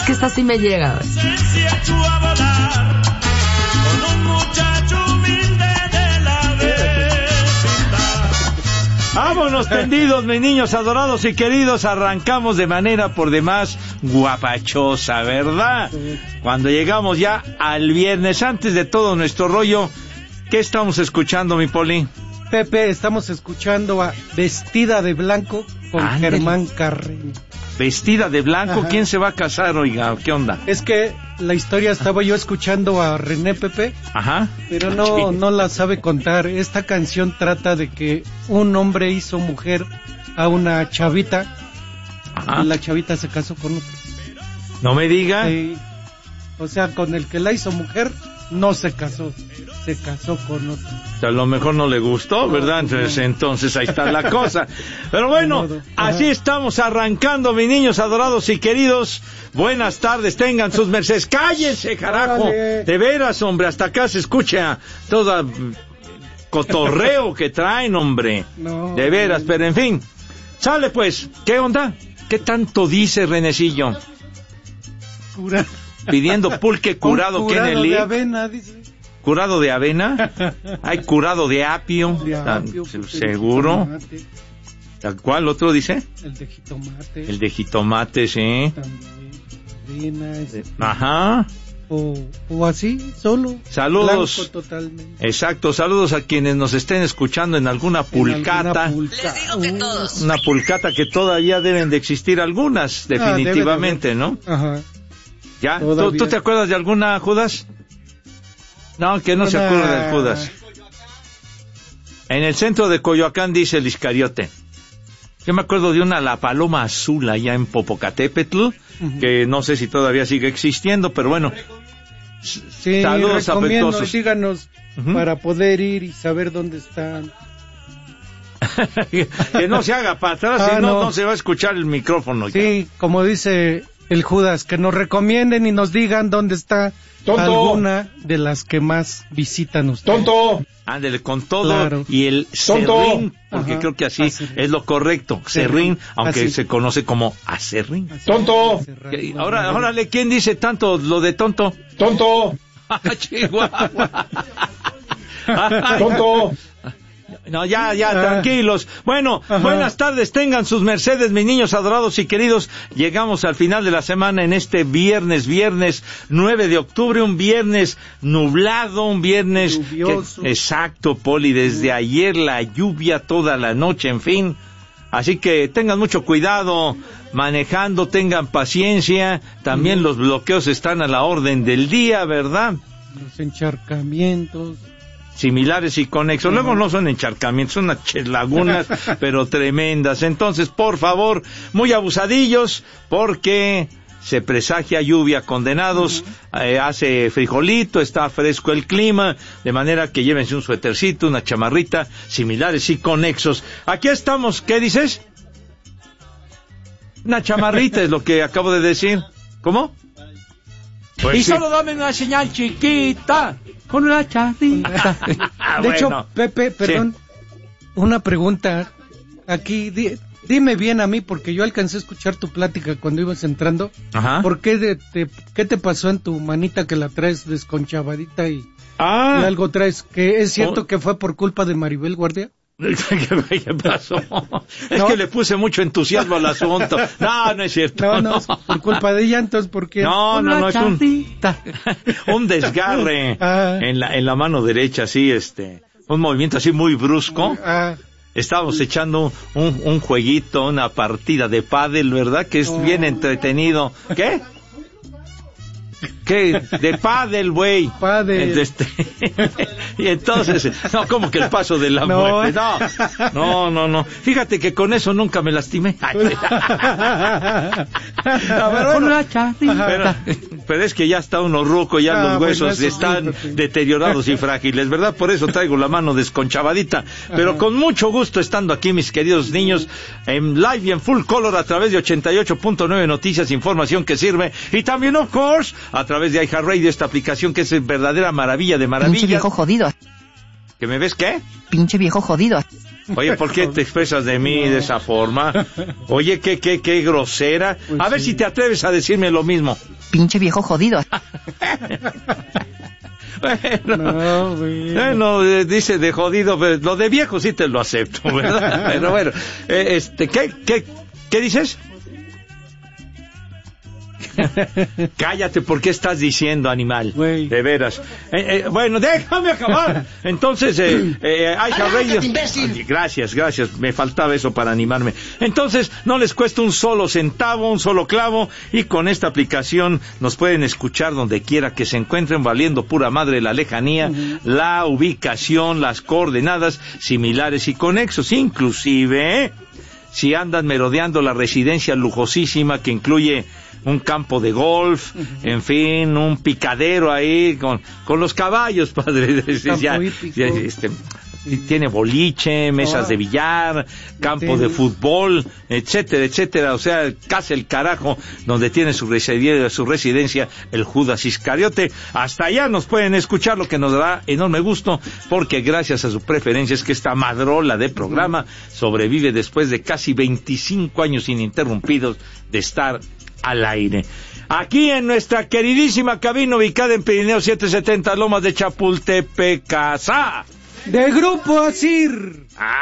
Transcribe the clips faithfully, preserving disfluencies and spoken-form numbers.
que esta sí me llega. Vámonos tendidos, mis niños adorados y queridos. Arrancamos de manera por demás guapachosa, ¿verdad? Cuando llegamos ya al viernes, antes de todo nuestro rollo, ¿qué estamos escuchando, mi Poli? Pepe, estamos escuchando a Vestida de Blanco con Ándale. Germán Carreño. Vestida de blanco, Ajá. ¿Quién se va a casar, oiga? ¿Qué onda? Es que la historia estaba yo escuchando a René Pepe, Ajá. pero no, no la sabe contar. Esta canción trata de que un hombre hizo mujer a una chavita, Ajá. y la chavita se casó con otro. No me diga. Sí. O sea, con el que la hizo mujer, no se casó, se casó con otro. A lo mejor no le gustó, ¿verdad? Entonces, entonces ahí está la cosa. Pero bueno, así estamos arrancando, mis niños adorados y queridos. Buenas tardes, tengan sus mercedes. ¡Cállense, carajo! Órale. De veras, hombre, hasta acá se escucha todo cotorreo que traen, hombre. No, De veras, no. pero en fin. Sale pues, ¿qué onda? ¿Qué tanto dice Renecillo? Cura. Pidiendo pulque curado, Un ¿qué en curado el de I? avena, dice. ¿Curado de avena? ¿Hay curado de apio? De apio, Se- pues, ¿Seguro? el jitomate, ¿Tal cual otro dice? El de jitomate. El de jitomate, sí. También, avena, este, Ajá. o, o así, solo. Saludos. Blanco totalmente. Exacto, saludos a quienes nos estén escuchando en alguna pulcata. En alguna pulca- Les digo que todos. Una pulcata que todavía deben de existir algunas, Ah, debe de definitivamente, haber. ¿no? Ajá. ¿Ya? ¿Tú, Todavía. tú te acuerdas de alguna, Judas? No, que no se Una- acuerda de Judas. En el centro de Coyoacán dice el Iscariote. Yo me acuerdo de una La Paloma Azul allá en Popocatépetl, Ujú. que no sé si todavía sigue existiendo, pero bueno. Sí, Saludos recomiendo, afectuosos. díganos Ujú. para poder ir y saber dónde están. Que no se haga para atrás, Ah, si no, no. no se va a escuchar el micrófono. Sí, como dice el Judas, que nos recomienden y nos digan dónde está Tonto. alguna de las que más visitan ustedes. ¡Tonto! Ándele con todo Claro. y el Tonto. serrín, porque Ajá. creo que así Acerrín. es lo correcto, serrín, Serrín. aunque Así. se conoce como acerrín. Así, ¡Tonto! cerrado. Que- Ahora, órale, ¿quién dice tanto lo de tonto? ¡Tonto! Ah, Chihuahua. Ay, ¡Tonto! No, ya, ya, Ah. tranquilos. Bueno, Ajá. buenas tardes, tengan sus mercedes, mis niños adorados y queridos. Llegamos al final de la semana en este viernes, viernes nueve de octubre, un viernes nublado, un viernes... Lluvioso. que- exacto, Poli, desde ayer la lluvia toda la noche, en fin. Así que tengan mucho cuidado manejando, tengan paciencia. También los bloqueos están a la orden del día, ¿verdad? Los encharcamientos. Similares y conexos. Luego no son encharcamientos, son unas ches- lagunas, pero tremendas. Entonces, por favor, muy abusadillos, porque se presagia lluvia, condenados. Eh, hace frijolito, está fresco el clima, de manera que llévense un suétercito, una chamarrita, similares y conexos. Aquí estamos, ¿qué dices? Una chamarrita es lo que acabo de decir. ¿Cómo? Pues y sí. solo dame una señal chiquita con una charrita. Ah, De bueno. hecho, Pepe, perdón, una pregunta. Aquí, di- dime bien a mí, porque yo alcancé a escuchar tu plática cuando ibas entrando. Ajá. ¿Por qué, de- te, qué te pasó en tu manita que la traes desconchavadita y, Ah. y algo traes? ¿Que es cierto Oh. que fue por culpa de Maribel Guardia? ¿Qué pasó? Es No. que le puse mucho entusiasmo al asunto. No, no es cierto. No, no, es por culpa de ella, entonces, ¿por qué? No, no, no, es un, charrita. un desgarre Ah. en la, en la mano derecha, así, este, un movimiento así muy brusco. Ah, Estábamos echando un, un jueguito, una partida de pádel, ¿verdad? Que es Oh. bien entretenido. ¿Qué? ¿Qué? De pádel, güey. Pádel. Este, y entonces, no, como que el paso de la No. muerte. No, no, no, no. Fíjate que con eso nunca me lastimé. Ay, Ah, a ver, Con bueno, una charrita. pero, pero es que ya está uno ruco, ya Ah, los bueno, huesos eso sí, están porque- deteriorados y frágiles, ¿verdad? Por eso traigo la mano desconchavadita. Pero Ajá. con mucho gusto estando aquí, mis queridos niños, en live y en full color a través de ochenta y ocho punto nueve Noticias, información que sirve. Y también, of course, a través de iHeartRadio, esta aplicación que es verdadera maravilla de Pinche maravillas. viejo jodido. ¿Que me ves qué? Pinche viejo jodido. Oye, ¿por qué te expresas de mí no. de esa forma? Oye, qué, qué, qué grosera. Pues a ver sí. si te atreves a decirme lo mismo. Pinche viejo jodido. Bueno, no, bueno, dice de jodido, pero lo de viejo sí te lo acepto, ¿verdad? Pero bueno, eh, este, ¿qué, qué, qué dices? Cállate, ¿por qué estás diciendo, animal? Wey. De veras. Eh, eh, bueno, déjame acabar. Entonces, eh, eh, Aisha Radio. Gracias, gracias. Me faltaba eso para animarme. Entonces, no les cuesta un solo centavo, un solo clavo, y con esta aplicación nos pueden escuchar donde quiera que se encuentren, valiendo pura madre la lejanía, uh-huh. la ubicación, las coordenadas similares y conexos, inclusive, ¿eh? si andan merodeando la residencia lujosísima que incluye un campo de golf, uh-huh. en fin, un picadero ahí con con los caballos, padre. ya, ya, este, tiene boliche, mesas oh. de billar, campo de fútbol, etcétera, etcétera. O sea, casi el carajo donde tiene su residencia, su residencia el Judas Iscariote. Hasta allá nos pueden escuchar, lo que nos dará enorme gusto, porque gracias a su preferencia es que esta madrola de programa sobrevive después de casi veinticinco años ininterrumpidos de estar al aire. Aquí en nuestra queridísima cabina ubicada en Pirineo setecientos setenta, Lomas de Chapultepec, casa de Grupo Asir.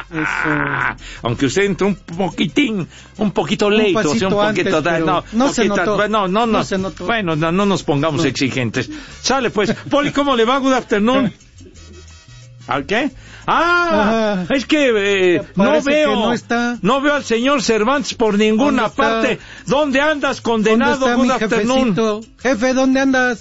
Ah, aunque usted entró un poquitín, un poquito late, o sea, un poquito, antes, no, no, no se notó. No, no, no, no se notó. Bueno, no, no nos pongamos no. exigentes. Sale pues, Poli, ¿cómo le va? Good afternoon. ¿Al qué? Ah, Ajá. es que eh, no veo, que no, está. no veo al señor Cervantes por ninguna ¿Dónde parte. ¿Dónde andas, condenado? ¿Dónde está, mi jefecito? Jefe, ¿dónde andas?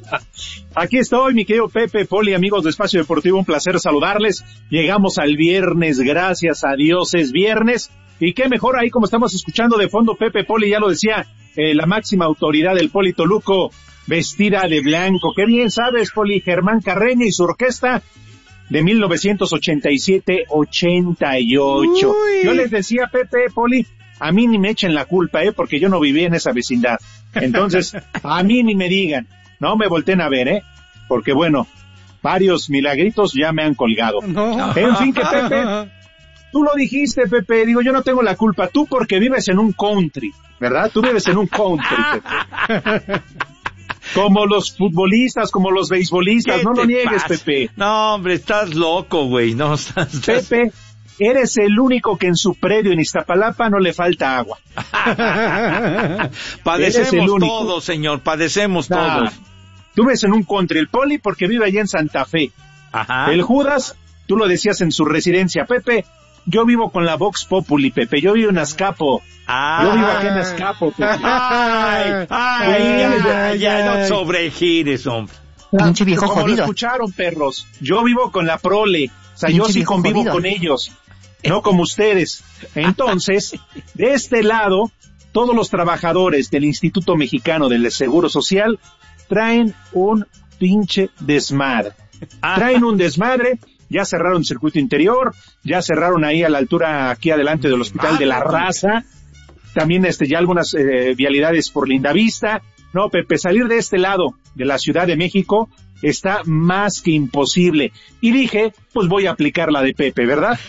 Aquí estoy, mi querido Pepe, Poli, amigos de Espacio Deportivo, un placer saludarles. Llegamos al viernes, gracias a Dios es viernes. Y qué mejor ahí, como estamos escuchando de fondo, Pepe, Poli, ya lo decía, eh, la máxima autoridad del Poli Toluco, vestida de blanco. Qué bien sabes, Poli, Germán Carreño y su orquesta de mil novecientos ochenta y siete ochenta y ocho. Uy. Yo les decía, Pepe, Poli, a mí ni me echen la culpa, eh, porque yo no viví en esa vecindad. Entonces, a mí ni me digan, no me volteen a ver, eh, porque bueno, varios milagritos ya me han colgado. No. En fin, que Pepe, tú lo dijiste, Pepe, digo, yo no tengo la culpa, tú porque vives en un country, ¿verdad? Tú vives en un country, Pepe. Como los futbolistas, como los beisbolistas, no lo niegues, pasa? Pepe. No, hombre, estás loco, güey, no estás, estás... Pepe, eres el único que en su predio en Iztapalapa no le falta agua. Padecemos todos, señor, padecemos nah, todos. Tú ves en un country, el Poli porque vive allá en Santa Fe. Ajá. El Judas, tú lo decías en su residencia, Pepe. Yo vivo con la Vox Populi, Pepe. Yo vivo en Azcapo. Ah, yo vivo aquí en Azcapo, Pepe. Ay, ay, ay, ya, ya, ya, no sobregires, hombre. Pinche viejo Como jodido. Lo escucharon, perros. Yo vivo con la prole. O sea, Pinche yo sí convivo jodido. Con ellos. No como ustedes. Entonces, de este lado, todos los trabajadores del Instituto Mexicano del Seguro Social traen un pinche desmadre. Traen un desmadre. Ya cerraron el circuito interior, ya cerraron ahí a la altura, aquí adelante del Hospital de la Raza, también este ya algunas eh, vialidades por Lindavista. No, Pepe, salir de este lado de la Ciudad de México está más que imposible. Y dije, pues voy a aplicar la de Pepe, ¿verdad?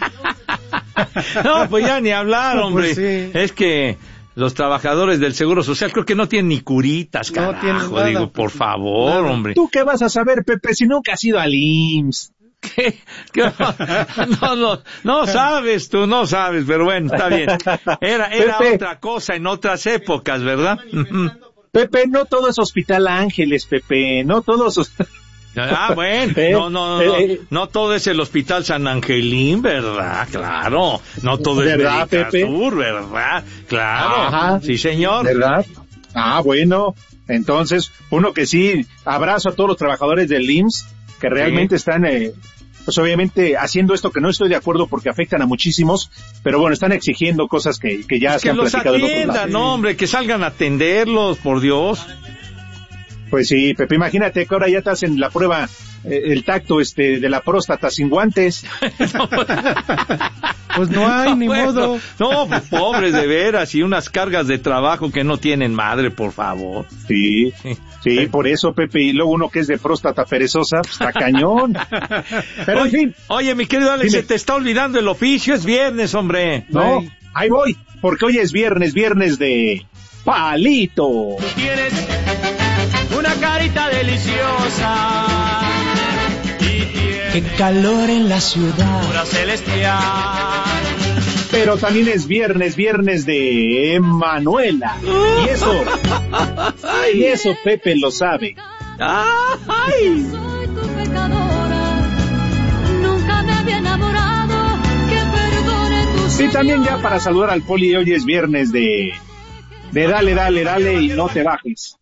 No, pues ya ni hablar, hombre. Pues sí. Es que los trabajadores del Seguro Social creo que no tienen ni curitas, carajo. No tienen nada, digo, por favor, nada. Hombre. ¿Tú qué vas a saber, Pepe, si nunca has ido al I M S S? ¿Qué? ¿Qué? No, no, no sabes tú, no sabes, pero bueno, está bien. Era, era Pepe, otra cosa en otras épocas, ¿verdad? Pepe, no todo es Hospital Ángeles, Pepe, no todo es... Ah, bueno, no, no, no, no, no todo es el Hospital San Angelín, ¿verdad? Claro, no todo es Médica Sur, ¿verdad? Claro, ajá, sí, señor. ¿Verdad? Ah, bueno, entonces, uno que sí, abrazo a todos los trabajadores del I M S S, que realmente sí. están, eh, pues obviamente, haciendo esto que no estoy de acuerdo porque afectan a muchísimos, pero bueno, están exigiendo cosas que, que ya es se que han los platicado atiendan, en otros lados. No, hombre, que salgan a atenderlos, por Dios. Pues sí, Pepe, imagínate que ahora ya te hacen la prueba, eh, el tacto este de la próstata sin guantes. Pues no hay, ni Bueno, modo. No, pues pobres de veras, y unas cargas de trabajo que no tienen madre, por favor. Sí, sí, por eso, Pepe, y luego uno que es de próstata perezosa, pues está cañón. Pero oye, en fin. Oye, mi querido Alex, Dime. se te está olvidando el oficio, es viernes, hombre. No, Ay. ahí voy, porque hoy es viernes, viernes de palito. Tienes una carita deliciosa y tienes Qué calor en la ciudad. una celestial. Pero también es viernes, viernes de Manuela. Y eso, y eso Pepe lo sabe. ¡Ay! Soy tu pecadora, nunca me había enamorado, que perdone tus Y también ya para saludar al Poli, hoy es viernes de, de dale, dale, dale y no te bajes.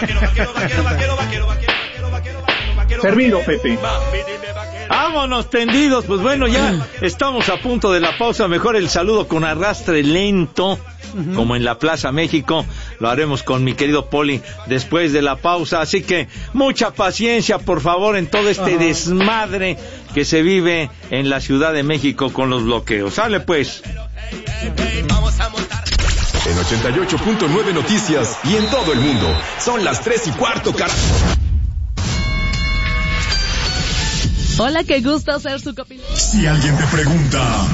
Servido, Pepe. Vámonos tendidos, pues bueno, ya estamos a punto de la pausa, mejor el saludo con arrastre lento, uh-huh. como en la Plaza México, lo haremos con mi querido Poli después de la pausa, así que mucha paciencia, por favor, en todo este uh-huh. desmadre que se vive en la Ciudad de México con los bloqueos. Sale pues. En ochenta y ocho punto nueve Noticias y en todo el mundo, son las tres y cuarto, carajo. Hola, qué gusto ser su copiloto. Si alguien te pregunta,